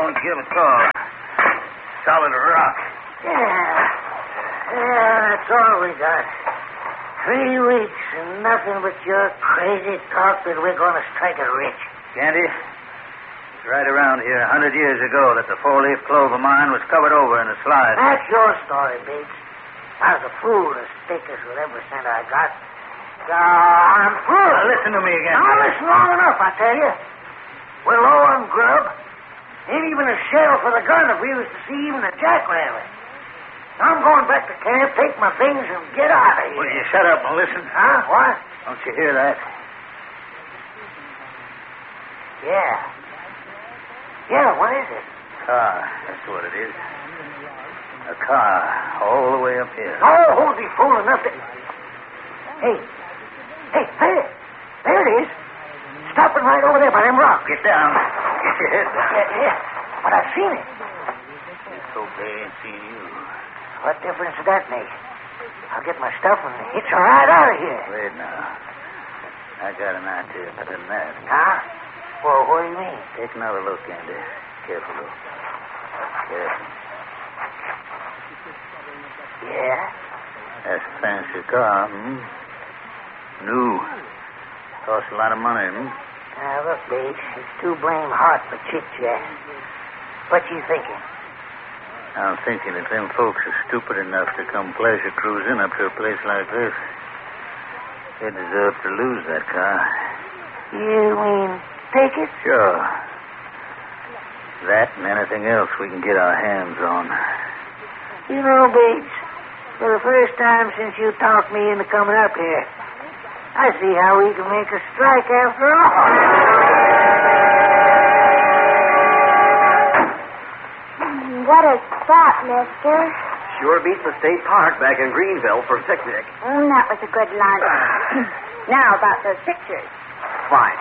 don't give at all. Solid rock. Yeah, that's all we got. 3 weeks and nothing but your crazy talk that we're going to strike it rich. Candy, it's right around here 100 years ago that the four-leaf clover mine was covered over in a slide. That's your story, Bates. I was a fool to stake us with every cent I got. I'm through. Now, listen to me again. Now, listen long enough, I tell you. We're low on grub. Ain't even a shell for the gun if we was to see even a jackrabbit. I'm going back to camp, take my things, and get out of here. Will you shut up and listen? Huh? What? Don't you hear that? Yeah. Yeah, what is it? Car. That's what it is. A car all the way up here. Oh, who'd be fool enough to... Hey, there. There it is. Stopping right over there by them rocks. Get down. Get your head down. Yeah. But I've seen it. Let's hope they ain't seen you. What difference does that make? I'll get my stuff and hitch a ride out of here. Wait now. I got an idea better than that. Huh? Well, what do you mean? Take another look, Andy. Careful, though. Careful. Yeah? That's a fancy car, New. Costs a lot of money, Now, look, Bates, it's too blame hot for chit-chat. What you thinking? I'm thinking if them folks are stupid enough to come pleasure cruising up to a place like this, they deserve to lose that car. You mean take it? Sure. That and anything else we can get our hands on. You know, Bates, for the first time since you talked me into coming up here, I see how we can make a strike after all. What a spot, mister. Sure beats the state park back in Greenville for a picnic. That was a good lunch. Now about those pictures. Fine.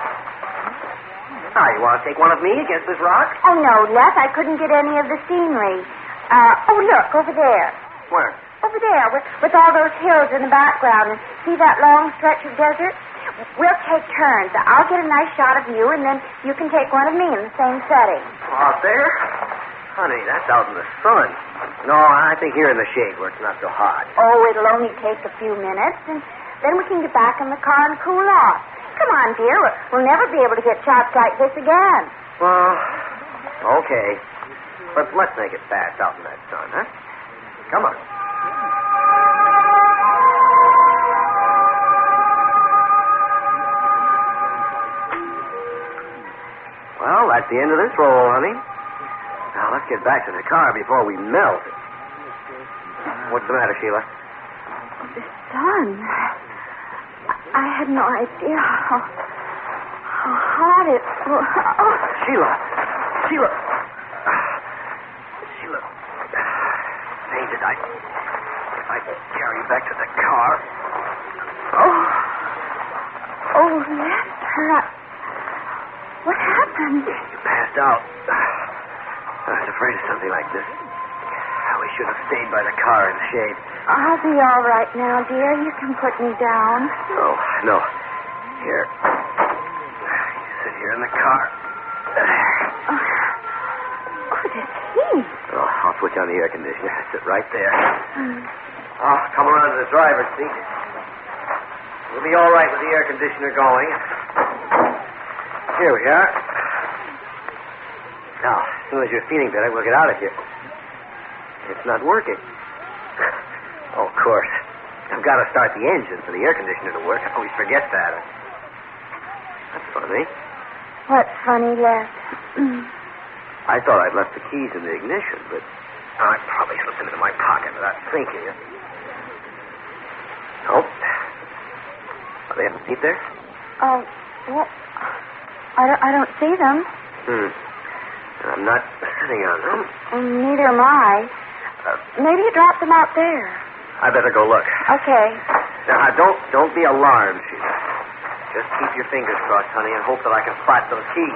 Now, you want to take one of me against this rock? Oh, no, Les, I couldn't get any of the scenery. Look, over there. Where? Over there, with all those hills in the background. And see that long stretch of desert? We'll take turns. I'll get a nice shot of you, and then you can take one of me in the same setting. Out there? Honey, that's out in the sun. No, I think here in the shade where it's not so hot. Oh, it'll only take a few minutes, and then we can get back in the car and cool off. Come on, dear. We'll never be able to get shots like this again. Well, okay. But let's make it fast out in that sun, huh? Come on. Well, that's the end of this roll, honey. Now, let's get back to the car before we melt. What's the matter, Sheila? The sun. I had no idea how hot it was. Oh. Sheila! Hey, if I carry you back to the car. Oh, Lester. What happened? You passed out. I was afraid of something like this. We should have stayed by the car in the shade. I'll be all right now, dear. You can put me down. No. Here. You sit here in the car. Good as heat. I'll switch on the air conditioner. Sit right there. Come around to the driver's seat. We'll be all right with the air conditioner going. Here we are. Now, as soon as you're feeling better, we'll get out of here. It's not working. Oh, of course. I've got to start the engine for the air conditioner to work. I always forget that. That's funny. What's funny, Les? I thought I'd left the keys in the ignition, but I probably slipped them into my pocket without thinking. Nope. Are they underneath there? Oh, well, I don't see them. I'm not sitting on them. Neither am I. Maybe you dropped them out there. I better go look. Okay. Now, don't be alarmed, Sheila. Just keep your fingers crossed, honey, and hope that I can spot those keys.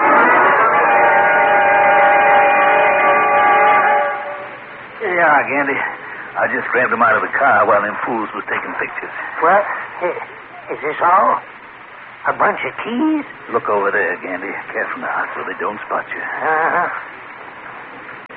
Yeah, Gandy. I just grabbed them out of the car while them fools was taking pictures. What? Is this all? A bunch of keys? Look over there, Gandy. Careful now so they don't spot you.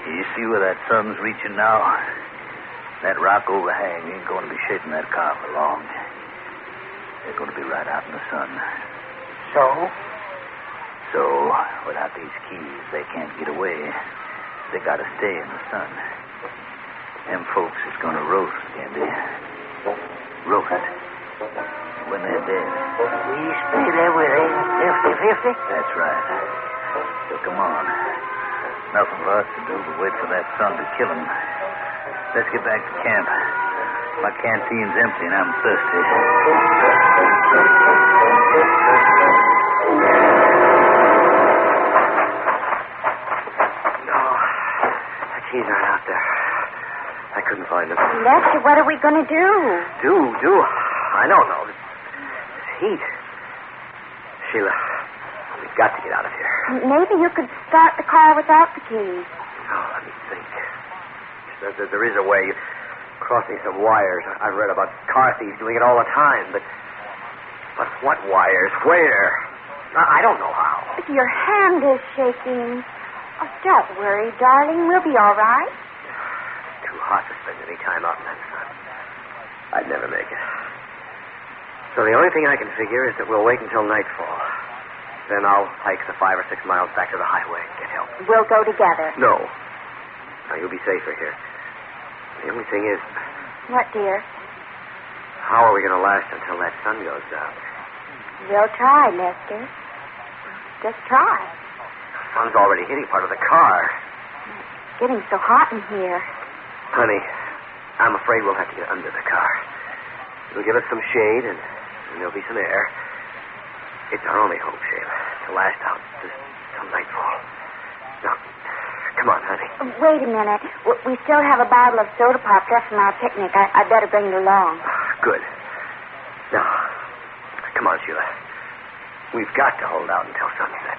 You see where that sun's reaching now? That rock overhang ain't going to be shading that car for long. They're going to be right out in the sun. So? So, without these keys, they can't get away. They got to stay in the sun. Them folks is going to roast, Andy. Roast. When they're dead. We split everything 50-50? That's right. So come on. Nothing for us to do but wait for that sun to kill him. Let's get back to camp. My canteen's empty and I'm thirsty. No, the keys aren't out there. I couldn't find them. Lester, what are we going to do? Do? I don't know. This heat. Sheila, we've got to get out of here. Maybe you could start the car without the keys. Oh, let me think. There is a way. Crossing some wires. I've read about car thieves doing it all the time, but what wires? Where? I don't know how. Your hand is shaking. Oh, don't worry, darling. We'll be all right. Too hot to spend any time out in that sun. I'd never make it. So the only thing I can figure is that we'll wait until nightfall. Then I'll hike the 5 or 6 miles back to the highway and get help. We'll go together. No. Now, you'll be safer here. The only thing is... What, dear? How are we going to last until that sun goes down? We'll try, Lester. Just try. The sun's already hitting part of the car. It's getting so hot in here. Honey, I'm afraid we'll have to get under the car. It'll give us some shade, and there'll be some air. It's our only hope, Sheila, to last out till nightfall. Now, come on, honey. Wait a minute. We still have a bottle of soda pop left from our picnic. I'd better bring it along. Good. Now, come on, Sheila. We've got to hold out until sunset.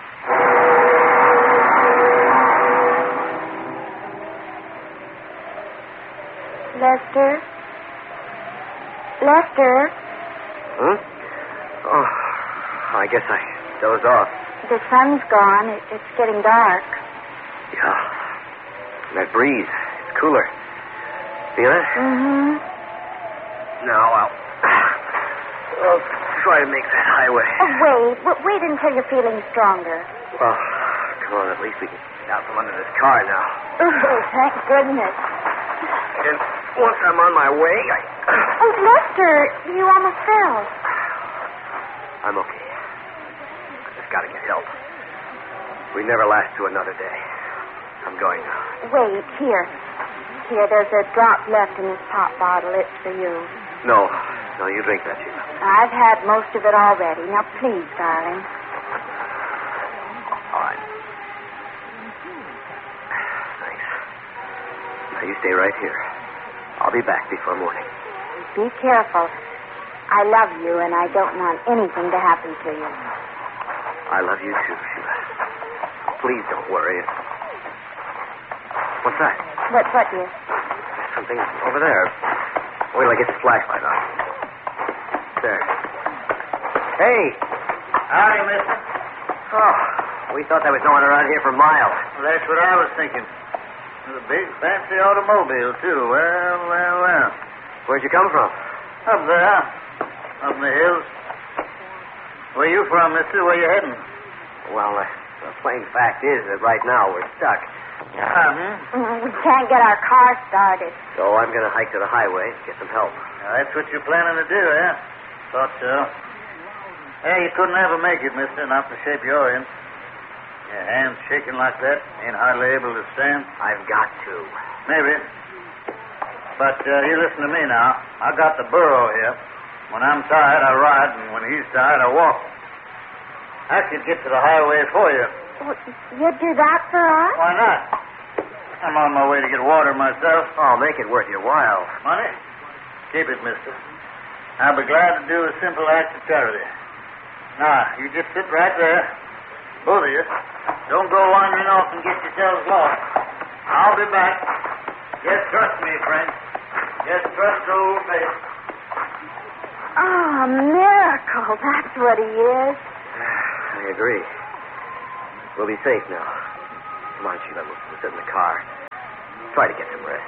Lester? Lester? Huh? Oh, I guess I dozed off. The sun's gone. It's getting dark. Yeah. And that breeze. It's cooler. Feel it? Mm-hmm. Now, I'll try to make that highway. Oh, wait until you're feeling stronger. Well, come on. At least we can get out from under this car now. Oh, thank goodness. And once I'm on my way, Oh, Lester, you almost fell. I'm okay. I just got to get help. We never last to another day. I'm going now. Wait, here. Here, there's a drop left in this pop bottle. It's for you. No, you drink that, Sheila. I've had most of it already. Now, please, darling. All right. Thanks. Now, you stay right here. I'll be back before morning. Be careful. I love you, and I don't want anything to happen to you. I love you, too, Sheila. Please don't worry. What's that? What, dear? There's something over there. Wait till I get the flashlight on. There. Hey! Howdy, mister. Oh, we thought there was no one around here for miles. Well, that's what I was thinking. There's a big, fancy automobile, too. Well. Where'd you come from? Up there. Up in the hills. Where you from, mister? Where you heading? Well, the plain fact is that right now we're stuck. We can't get our car started. So I'm going to hike to the highway and get some help. Now, that's what you're planning to do, eh? Thought so. Hey, you couldn't ever make it, mister, not the shape you're in. Your hands shaking like that, ain't hardly able to stand. I've got to. Maybe. But you listen to me now. I got the burro here. When I'm tired, I ride, and when he's tired, I walk. I could get to the highway for you. You'd do that for us? Why not? I'm on my way to get water myself. Oh, make it worth your while. Money? Keep it, mister. I'll be glad to do a simple act of charity. Now, you just sit right there. Both of you. Don't go wandering off and get yourselves lost. I'll be back. Just trust me, friend. Just trust old faith. Oh, a miracle. That's what he is. I agree. We'll be safe now. Come on, Sheila. We'll sit in the car. try to get some rest.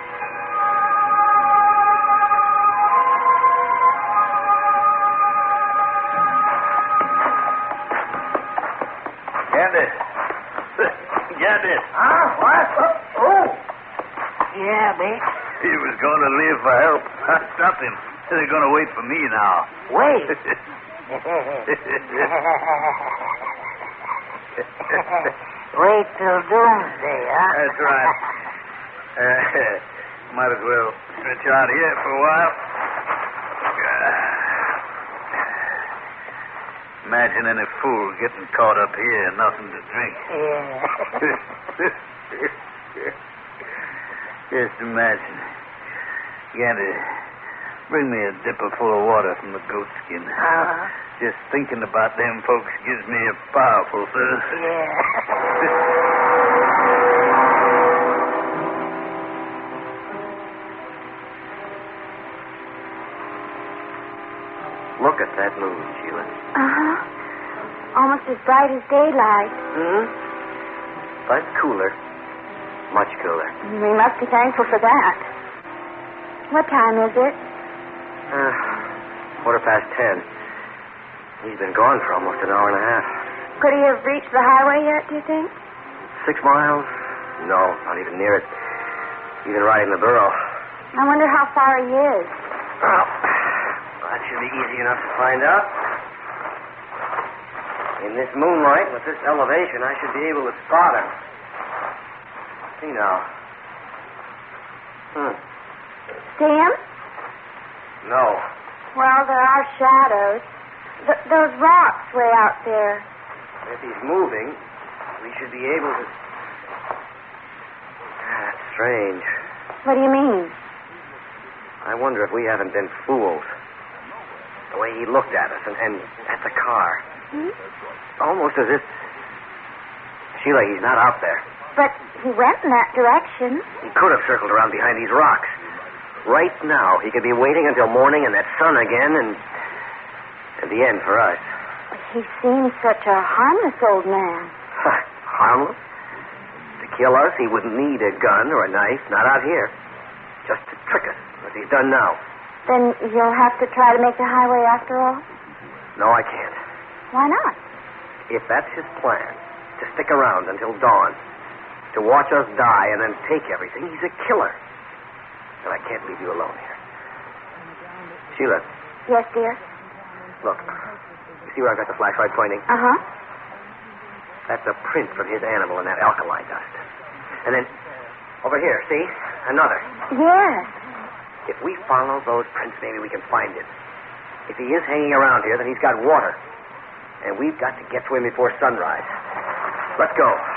Candy. Candy. Huh? What? Oh. Yeah, mate. He was going to leave for help. I stopped him. They're going to wait for me now. Wait. Wait till doomsday, huh? That's right. Might as well stretch out here for a while. Imagine any fool getting caught up here and nothing to drink. Yeah. Just imagine. Candy, bring me a dipper full of water from the goat skin. Just thinking about them folks gives me a powerful thirst. Yeah. Look at that moon, Sheila. Uh-huh. Almost as bright as daylight. Hmm? But cooler. Much cooler. We must be thankful for that. What time is it? 10:15. He's been gone for almost an hour and a half. Could he have reached the highway yet, do you think? 6 miles? No, not even near it. Even riding the burro. I wonder how far he is. Well, that should be easy enough to find out. In this moonlight, with this elevation, I should be able to spot him. See now. See him? No. Well, there are shadows. Those rocks way out there. If he's moving, we should be able to... That's strange. What do you mean? I wonder if we haven't been fools. The way he looked at us and at the car. Hmm? Almost as if... Sheila, he's not out there. But he went in that direction. He could have circled around behind these rocks. Right now, he could be waiting until morning and that sun again and the end for us. He seems such a harmless old man. Harmless? To kill us, he wouldn't need a gun or a knife, not out here. Just to trick us, as he's done now. Then you'll have to try to make the highway after all? No, I can't. Why not? If that's his plan, to stick around until dawn, to watch us die and then take everything, he's a killer. And I can't leave you alone here. Sheila. Yes, dear? Look. You see where I've got the flashlight pointing? Uh-huh. That's a print from his animal in that alkali dust. And then, over here, see? Another. Yes. If we follow those prints, maybe we can find him. If he is hanging around here, then he's got water. And we've got to get to him before sunrise. Let's go.